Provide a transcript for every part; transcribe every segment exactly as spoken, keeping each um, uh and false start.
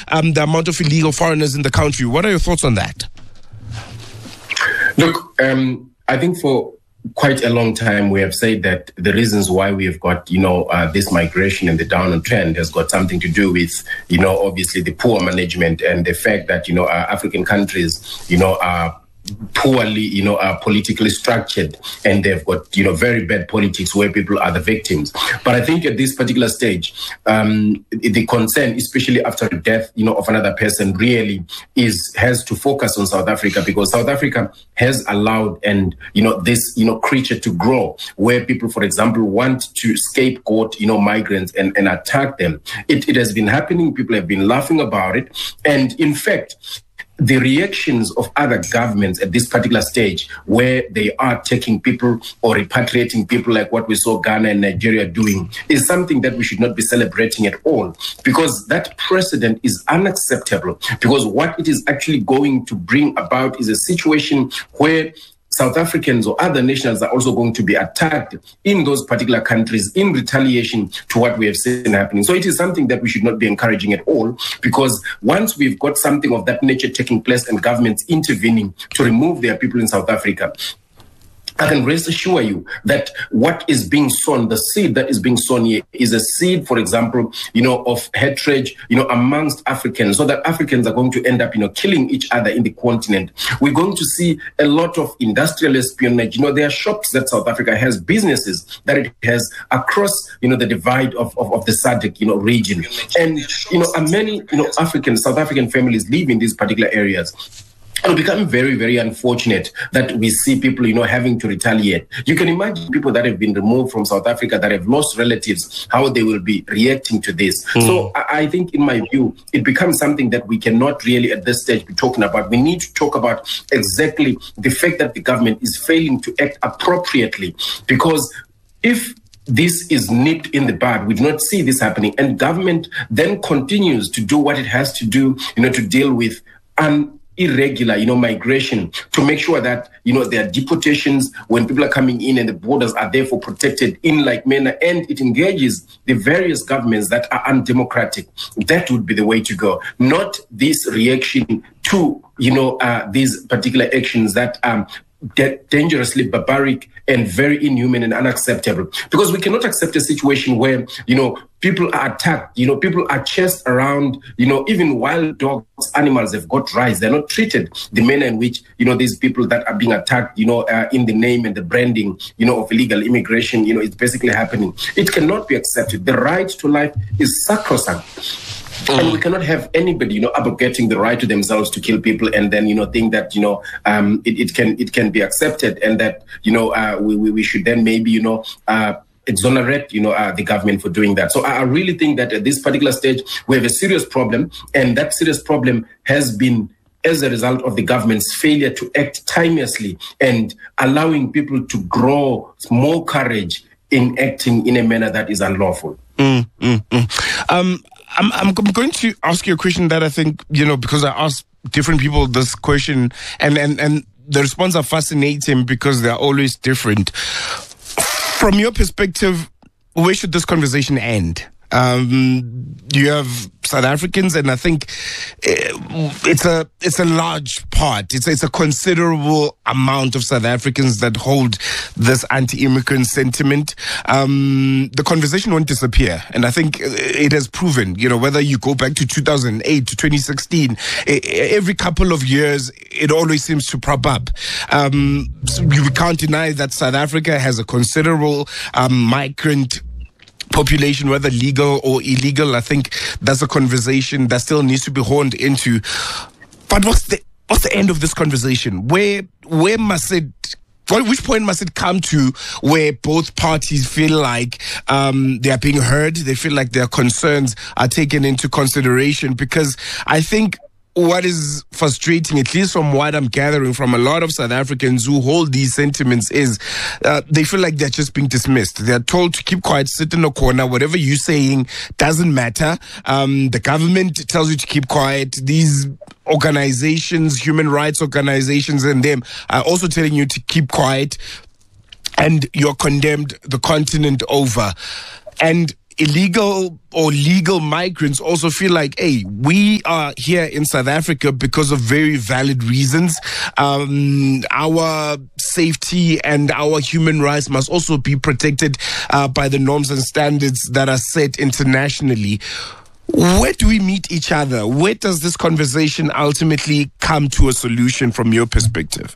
um, the amount of illegal foreigners in the country. What are your thoughts on that? Look, um, I think for quite a long time we have said that the reasons why we have got, you know, uh, this migration and the downward trend has got something to do with, you know, obviously the poor management and the fact that, you know, uh, African countries, you know, are poorly, you know, are politically structured, and they've got, you know, very bad politics where people are the victims. But I think at this particular stage, um, the concern, especially after the death, you know, of another person, really is has to focus on South Africa, because South Africa has allowed, and you know, this, you know, creature to grow, where people, for example, want to scapegoat, you know, migrants and, and attack them. It, it has been happening. People have been laughing about it, and in fact, the reactions of other governments at this particular stage, where they are taking people or repatriating people, like what we saw Ghana and Nigeria doing, is something that we should not be celebrating at all, because that precedent is unacceptable. Because what it is actually going to bring about is a situation where South Africans or other nationals are also going to be attacked in those particular countries in retaliation to what we have seen happening. So it is something that we should not be encouraging at all, because once we've got something of that nature taking place and governments intervening to remove their people in South Africa, I can rest assure you that what is being sown, the seed that is being sown here, is a seed, for example, you know, of hatred, you know, amongst Africans, so that Africans are going to end up, you know, killing each other in the continent. We're going to see a lot of industrial espionage. You know, there are shops that South Africa has, businesses that it has across, you know, the divide of, of, of the S A D C, you know, region. And, you know, many, you know, African, South African families live in these particular areas. It will become very, very unfortunate that we see people, you know, having to retaliate. You can imagine people that have been removed from South Africa, that have lost relatives, how they will be reacting to this. Mm. So I, I think, in my view, it becomes something that we cannot really at this stage be talking about. We need to talk about exactly the fact that the government is failing to act appropriately, because if this is nipped in the bud, we do not see this happening, and government then continues to do what it has to do, you know, to deal with un irregular, you know, migration, to make sure that, you know, there are deportations when people are coming in and the borders are therefore protected in like manner, and it engages the various governments that are undemocratic. That would be the way to go, not this reaction to, you know, uh, these particular actions that um get dangerously barbaric and very inhuman and unacceptable. Because we cannot accept a situation where, you know, people are attacked, you know, people are chased around, you know, even wild dogs, animals have got rights. They're not treated the manner in which, you know, these people that are being attacked, you know, uh, in the name and the branding, you know, of illegal immigration, you know, it's basically happening. It cannot be accepted. The right to life is sacrosanct. Mm. And we cannot have anybody, you know, abrogating the right to themselves to kill people, and then, you know, think that, you know, um, it, it can it can be accepted, and that, you know, uh, we, we we should then maybe, you know, uh, exonerate, you know, uh, the government for doing that. So I, I really think that at this particular stage we have a serious problem, and that serious problem has been as a result of the government's failure to act timelessly and allowing people to grow more courage in acting in a manner that is unlawful. Mm, mm, mm. Um, I'm, I'm going to ask you a question that I think, you know, because I asked different people this question, and, and, and the responses are fascinating because they're always different. From your perspective, where should this conversation end? Um, you have South Africans, and I think it's a it's a large part. It's it's a considerable amount of South Africans that hold this anti-immigrant sentiment. Um, the conversation won't disappear, and I think it has proven. You know, whether you go back to two thousand eight to twenty sixteen, every couple of years it always seems to prop up. Um, so we can't deny that South Africa has a considerable um, migrant population, whether legal or illegal. I think that's a conversation that still needs to be honed into. But what's the what's the end of this conversation? Where where must it? Well, which point must it come to where both parties feel like um, they are being heard? They feel like their concerns are taken into consideration? Because I think what is frustrating, at least from what I'm gathering from a lot of South Africans who hold these sentiments, is uh, they feel like they're just being dismissed. They're told to keep quiet, sit in a corner. Whatever you're saying doesn't matter. Um, the government tells you to keep quiet. These organizations, human rights organizations, and them are also telling you to keep quiet, and you're condemned the continent over. And illegal or legal migrants also feel like, hey, we are here in South Africa because of very valid reasons. Um, our safety and our human rights must also be protected uh, by the norms and standards that are set internationally. Where do we meet each other? Where does this conversation ultimately come to a solution from your perspective?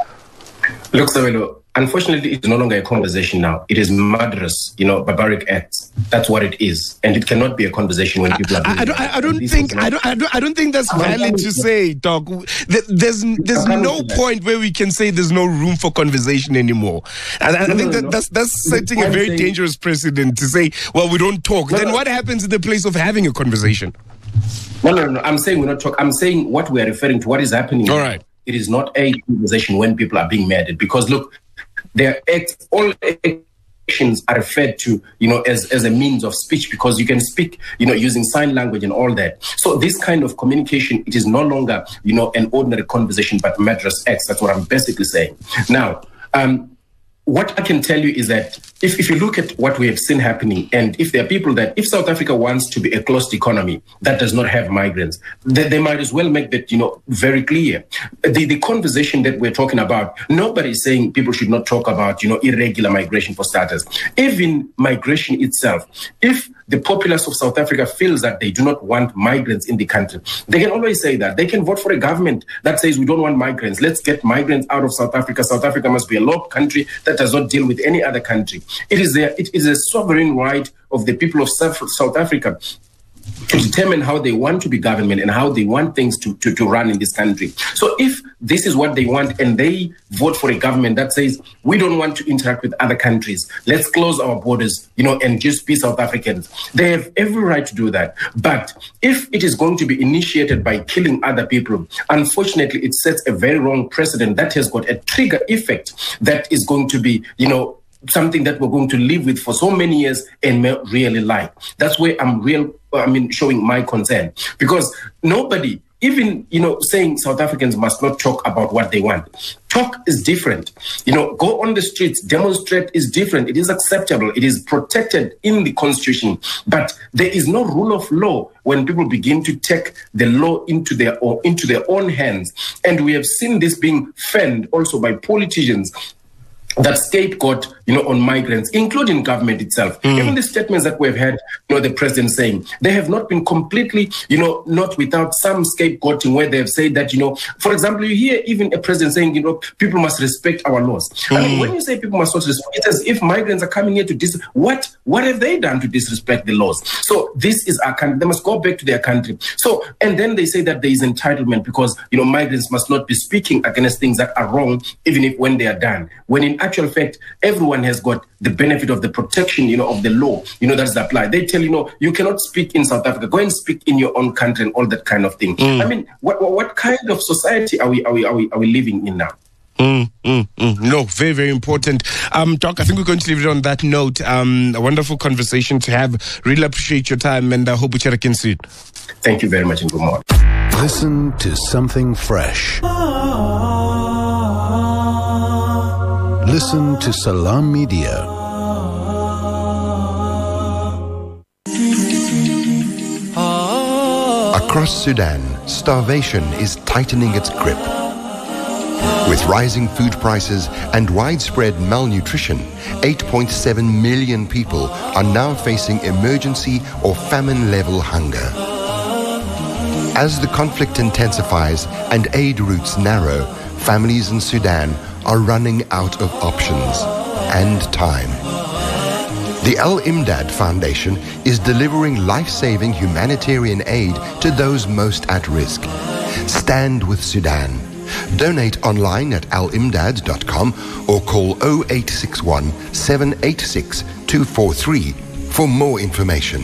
Look, Sabelo, unfortunately, it's no longer a conversation now. It is murderous, you know, barbaric acts. That's what it is, and it cannot be a conversation when people are. I, I, I don't. I, I don't think. I don't, I don't. I don't think that's valid to say, Doc. There's there's no point where we can say there's no room for conversation anymore. And I, I think that that's that's setting a very dangerous precedent to say, well, we don't talk. Then what happens in the place of having a conversation? No, no, no. I'm saying we're not talking. I'm saying what we are referring to. What is happening? All right. It is not a conversation when people are being murdered, because look, their acts, all actions are referred to, you know, as, as a means of speech, because you can speak, you know, using sign language and all that. So this kind of communication, it is no longer, you know, an ordinary conversation, but murderous acts. That's what I'm basically saying. Now, um, what I can tell you is that if, if you look at what we have seen happening, and if there are people that, if South Africa wants to be a closed economy that does not have migrants, then they might as well make that, you know, very clear. The, the conversation that we're talking about, nobody is saying people should not talk about, you know, irregular migration for starters. Even migration itself, if the populace of South Africa feels that they do not want migrants in the country, they can always say that. They can vote for a government that says we don't want migrants. Let's get migrants out of South Africa. South Africa must be a law country that does not deal with any other country. It is a, it is a sovereign right of the people of South, South Africa to determine how they want to be government and how they want things to, to, to run in this country. So if this is what they want and they vote for a government that says, we don't want to interact with other countries, let's close our borders, you know, and just be South Africans, they have every right to do that. But if it is going to be initiated by killing other people, unfortunately, it sets a very wrong precedent that has got a trigger effect that is going to be, you know, something that we're going to live with for so many years and may really like. That's where I'm real, I mean, showing my concern, because nobody, even, you know, saying South Africans must not talk about what they want. Talk is different. You know, go on the streets, demonstrate is different. It is acceptable. It is protected in the Constitution. But there is no rule of law when people begin to take the law into their own, into their own hands. And we have seen this being fanned also by politicians that scapegoat, you know, on migrants, including government itself. Mm. Even the statements that we've had, you know, the president saying, they have not been completely, you know, not without some scapegoating where they have said that, you know, for example, you hear even a president saying, you know, people must respect our laws. Mm. I mean, when you say people must not respect, it's as if migrants are coming here to dis. What what have they done to disrespect the laws? So this is our country. They must go back to their country. So, and then they say that there is entitlement because, you know, migrants must not be speaking against things that are wrong, even if when they are done. When in actual fact, everyone has got the benefit of the protection, you know, of the law, you know, that's applied. They tell you, know, you cannot speak in South Africa. Go and speak in your own country and all that kind of thing. Mm. I mean, what what kind of society are we are we are we are we living in now? Mm, mm, mm. No, very, very important. Um, Doc, I think we're going to leave it on that note. Um, a wonderful conversation to have. Really appreciate your time, and I hope we chat again soon. Thank you very much, and good morning. Listen to something fresh. Listen to Salam Media. Across Sudan, starvation is tightening its grip. With rising food prices and widespread malnutrition, eight point seven million people are now facing emergency or famine-level hunger. As the conflict intensifies and aid routes narrow, families in Sudan are running out of options and time. The Al-Imdad Foundation is delivering life-saving humanitarian aid to those most at risk. Stand with Sudan. Donate online at al imdad dot com or call oh eight six one, seven eight six, two four three for more information.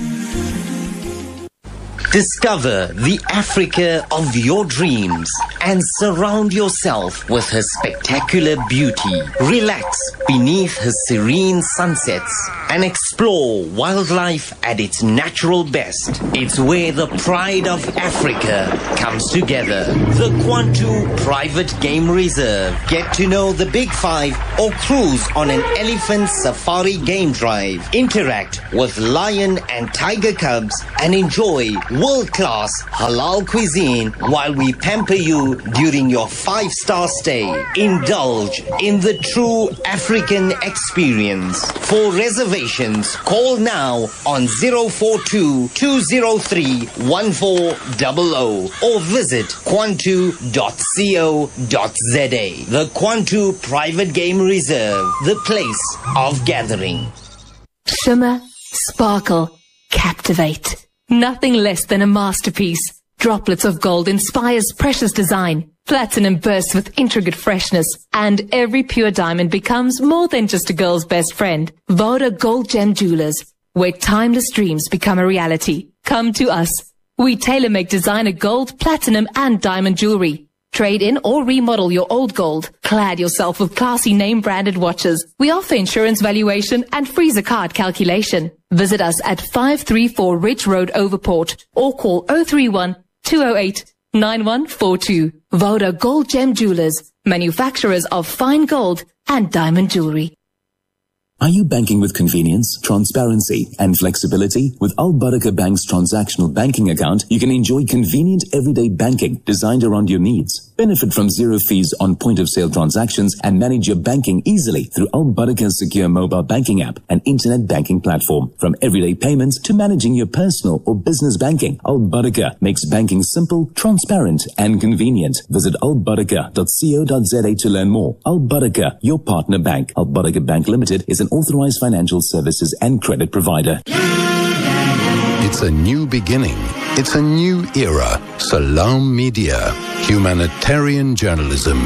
Discover the Africa of your dreams and surround yourself with her spectacular beauty. Relax beneath her serene sunsets and experience Explore wildlife at its natural best. It's where the pride of Africa comes together. The Kwantu Private Game Reserve. Get to know the Big Five or cruise on an elephant safari game drive. Interact with lion and tiger cubs and enjoy world-class halal cuisine while we pamper you during your five-star stay. Indulge in the true African experience. For reservations, call now on zero four two, two zero three, one four zero zero or visit kwantu dot co dot za. The Kwantu Private Game Reserve, the place of gathering. Shimmer, sparkle, captivate. Nothing less than a masterpiece. Droplets of gold inspires precious design. Platinum bursts with intricate freshness, and every pure diamond becomes more than just a girl's best friend. Voda Gold Gem Jewelers, where timeless dreams become a reality. Come to us. We tailor-make designer gold, platinum, and diamond jewelry. Trade in or remodel your old gold. Clad yourself with classy name-branded watches. We offer insurance valuation and freezer card calculation. Visit us at five three four Ridge Road, Overport, or call zero three one, two zero eight, nine one four two. Voda Gold Gem Jewelers, manufacturers of fine gold and diamond jewelry. Are you banking with convenience, transparency, and flexibility? With Al Barakah Bank's transactional banking account, you can enjoy convenient everyday banking designed around your needs. Benefit from zero fees on point-of-sale transactions and manage your banking easily through Al Barakah's secure mobile banking app and internet banking platform. From everyday payments to managing your personal or business banking, Al Barakah makes banking simple, transparent, and convenient. Visit al barakah dot co dot za to learn more. Al Barakah, your partner bank. Al Barakah Bank Limited is an authorized financial services and credit provider. It's a new beginning. It's a new era. Salam Media. Humanitarian journalism.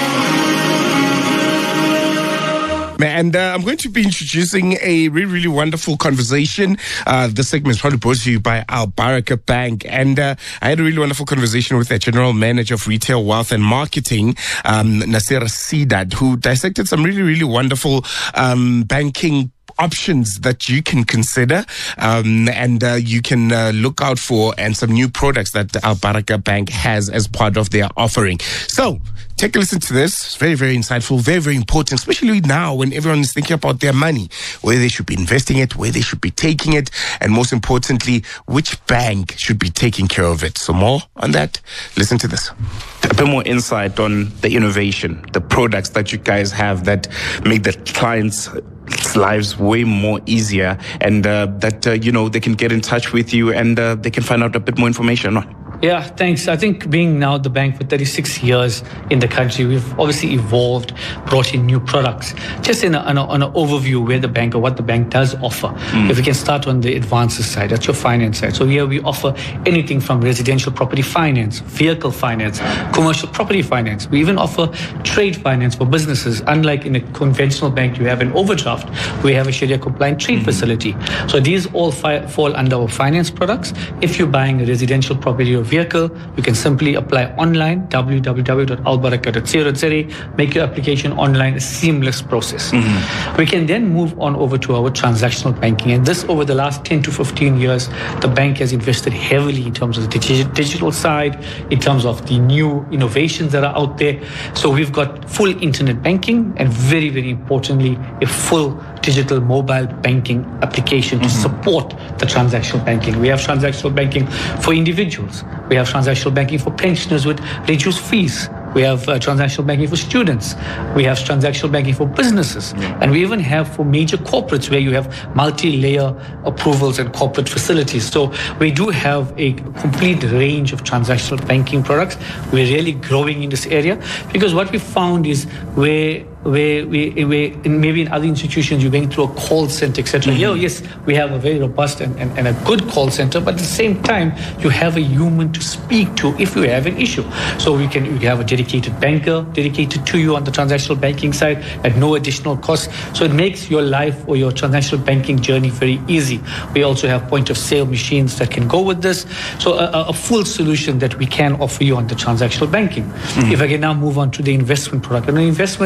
And uh, I'm going to be introducing a really, really wonderful conversation. Uh, this segment is probably brought to you by Al Barakah Bank. And uh, I had a really wonderful conversation with the General Manager of Retail Wealth and Marketing, um, Nasira Sidad, who dissected some really, really wonderful um, banking options that you can consider um, and uh, you can uh, look out for, and some new products that Al Barakah Bank has as part of their offering. So take a listen to this. It's very, very insightful, very, very important, especially now when everyone is thinking about their money, where they should be investing it, where they should be taking it, and most importantly, which bank should be taking care of it. So more on that, listen to this. A bit more insight on the innovation, the products that you guys have that make the clients' lives way more easier, and uh, that, uh, you know, they can get in touch with you and uh, they can find out a bit more information on. Yeah, thanks. I think being now the bank for thirty-six years in the country, we've obviously evolved, brought in new products. Just in a, on, a, on an overview where the bank or what the bank does offer. Mm. If we can start on the advances side, that's your finance side. So here we offer anything from residential property finance, vehicle finance, commercial property finance. We even offer trade finance for businesses. Unlike in a conventional bank, you have an overdraft. We have a Sharia compliant trade mm. facility. So these all fi- fall under our finance products. If you're buying a residential property or vehicle, you can simply apply online, w w w dot al barakah dot co dot za, make your application online, a seamless process. Mm-hmm. We can then move on over to our transactional banking, and this over the last ten to fifteen years, the bank has invested heavily in terms of the digi- digital side, in terms of the new innovations that are out there. So we've got full internet banking, and very, very importantly, a full digital mobile banking application to mm-hmm. support the transactional banking. We have transactional banking for individuals. We have transactional banking for pensioners with reduced fees. We have uh, transactional banking for students. We have transactional banking for businesses. Yeah. And we even have for major corporates where you have multi-layer approvals and corporate facilities. So we do have a complete range of transactional banking products. We're really growing in this area because what we found is where where we, where in maybe in other institutions you're going through a call center, et cetera. Mm-hmm. Here, yes, we have a very robust and, and, and a good call center, but at the same time, you have a human to speak to if you have an issue. So we can you have a dedicated banker dedicated to you on the transactional banking side at no additional cost. So it makes your life or your transactional banking journey very easy. We also have point of sale machines that can go with this. So a, a full solution that we can offer you on the transactional banking. Mm-hmm. If I can now move on to the investment product. And the investments,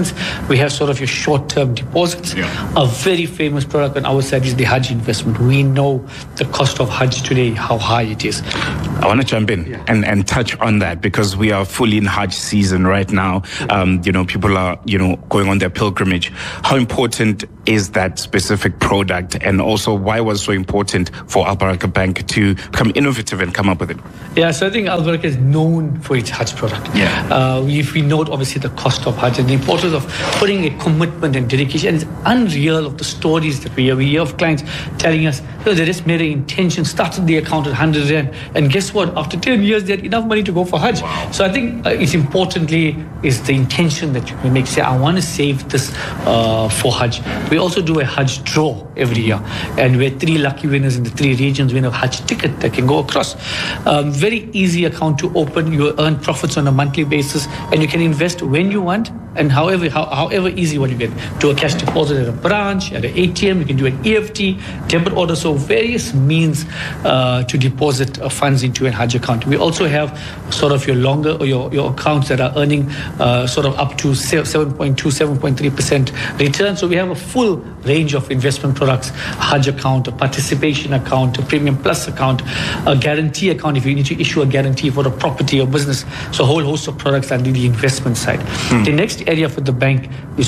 We have sort of your short-term deposits. Yeah. A very famous product on our side is the Hajj investment. We know the cost of Hajj today, how high it is. I want to jump in yeah. and, and touch on that because we are fully in Hajj season right now. Um, you know, people are, you know, going on their pilgrimage. How important is that specific product, and also why was it so important for Al Baraka Bank to become innovative and come up with it? Yeah, so I think Al Baraka is known for its Hajj product. Yeah. Uh, if we note obviously the cost of Hajj and the importance of putting a commitment and dedication, and it's unreal of the stories that we hear. We hear of clients telling us, oh, they just made an intention, started the account at one hundred rand, and guess what? After ten years, they had enough money to go for Hajj. Wow. So I think uh, it's importantly is the intention that you can make. Say, I want to save this uh, for Hajj. We also do a Hajj draw every year, and we're three lucky winners in the three regions win a Hajj ticket that can go across. Um, very easy account to open. You earn profits on a monthly basis, and you can invest when you want and however how, however easy what you get. Do a cash deposit at a branch, at an A T M. You can do an E F T, debit order. So various means uh, to deposit uh, funds into an Hajj account. We also have sort of your longer or your, your accounts that are earning uh, sort of up to seven point two, seven point three percent return. So we have a full range of investment products: a Hajj account, a participation account, a premium plus account, a guarantee account if you need to issue a guarantee for a property or business. So a whole host of products under the investment side. Mm. The next area for the bank is